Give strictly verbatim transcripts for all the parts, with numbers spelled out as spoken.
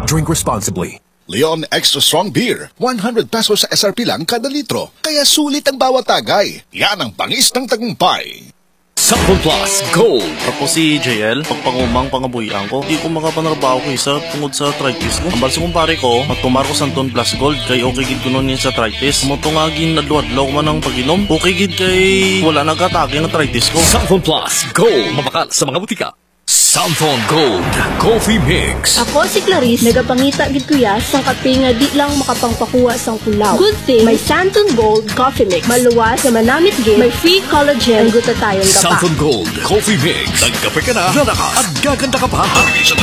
Drink responsibly. Leon Extra Strong Beer, one hundred pesos sa S R P lang kada litro. Kaya sulit ang bawat tagay. Yan ang bangis ng tagumpay. Sample Plus Gold. Ako si J L, pagpangumang pangabuyan ko, di ko makapanarbaho ko isa tungod sa arthritis ko. Ang balsa kong pare ko, magtumar ko Santon Plus Gold, kay okay gid ko nun yun sa arthritis. Mutungagin nadluadlaw man ang pag-inom, okay gid kay wala nagkatake ng arthritis ko. Sample Plus Gold. Mabakal sa mga butika. Samphon Gold Coffee Mix. Ako si Clarice, nagapangita gid kuya sang kape nga di lang makapangpakuha sang kulaw. Good thing, may Santon Gold Coffee Mix. Maluwas na manamit gid, may free collagen, guta tayong gapa. Samphon Gold Coffee Mix. Nagkape ka na, lala ka, at gaganda ka pa.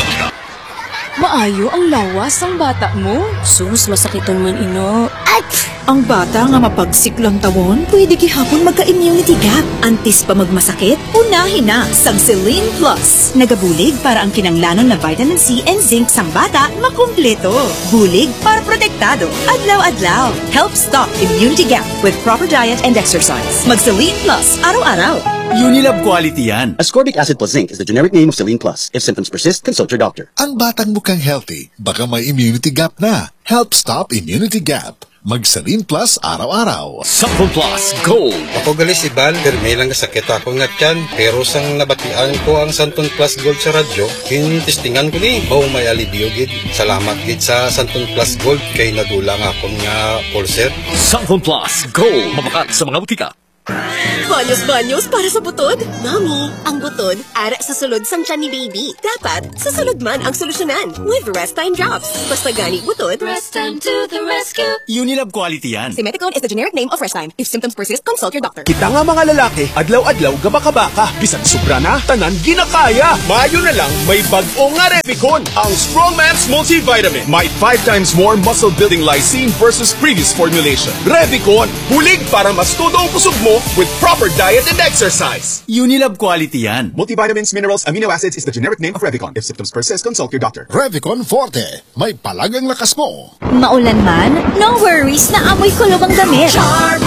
Maayo ang lawas ang bata mo. Sus, masakiton man ino. At ang bata nga mapagsik lang tawon, pwede gihapon magka-immunity gap. Antis pa magmasakit, unahin na sang Celine Plus. Nagabulig para ang kinanglanon na vitamin C and zinc sang bata makumpleto. Bulig para protektado. Adlaw-adlaw. Help stop immunity gap with proper diet and exercise. Mag Celine Plus araw-araw. Unilab quality yan. Ascorbic acid plus zinc is the generic name of Celine Plus. If symptoms persist, consult your doctor. Ang batang mukhang healthy, baka may immunity gap na. Help stop immunity gap. Mag-Celine Plus araw-araw. Sample Plus Gold. Ako gali si Bal, pero may lang sakit ako nga tiyan. Pero sang nabatian ko ang Santon Plus Gold sa radyo, kinistingan ko ni. Oh, may alibio gid. Salamat gid sa Santon Plus Gold kay nadulang akong nga pulser. Sample Plus Gold. Mabakal sa mga butika. Banyos-banyos para sa butod? Mami, ang butod, ara sa sulod sang tiyan ni baby. Dapat, sa sulod man ang solusyonan with Rest Time Drops. Basta gani butod, Rest Time to the rescue. Unilab quality yan. Simeticone is the generic name of Rest Time. If symptoms persist, consult your doctor. Kita nga mga lalaki, adlaw-adlaw gabaka-baka. Bisan sobra na, tanan ginakaya. Mayo na lang, may bag-o nga Revicon. Ang Strongman's Multivitamin. May five times more muscle-building lysine versus previous formulation. Revicon, hulig para mas todo ang kusog mo with proper diet and exercise. Unilab quality yan. Multivitamins, minerals, amino acids is the generic name of Revicon. If symptoms persist, consult your doctor. Revicon Forte. May palagang lakas mo. Maulan man, no worries na amoy kulog ang damit. Charm,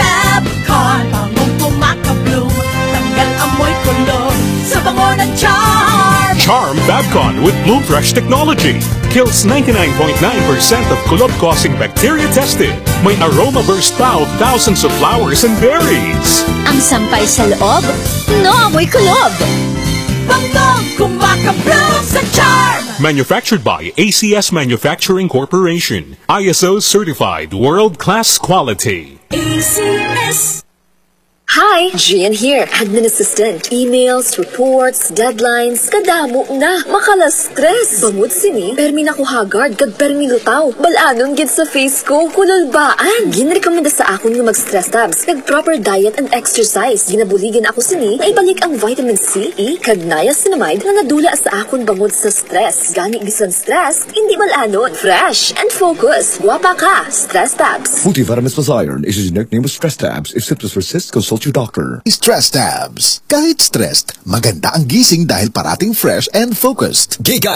Fabcon, bangong pumakabloom. Tanggal amoy kulog sa bango ng Charm. Charm Fabcon with Bloom Fresh technology. Kills ninety-nine point nine percent of kulob-causing bacteria tested. May aroma burst pa of thousands of flowers and berries. Ang sampay sa loob, no amoy kulob. Bangong kumakabloom sa Charm. Manufactured by A C S Manufacturing Corporation. I S O certified world-class quality. A C S. Hi, Gian here, admin assistant. Emails, reports, deadlines, kadamo na, makala-stress. Bangod sini, permi na ko hagard, kag permi lutaw. Balanon gid sa face ko, kululbaan. Ginrekomenda sa akon nga mag-stress tabs, kag proper diet and exercise. Ginabuligan ako sini, na ibalik ang vitamin C, E, kag niacinamide nga nadula sa akon bangod sa stress. Gani bisan stress, hindi balanon. Fresh and focus. Guwapa ka, stress tabs. Multivitamins plus iron is a generic name of stress tabs. If symptoms persist, consult your doctor. Stress Tabs. Kahit stressed, maganda ang gising dahil parating fresh and focused. Giga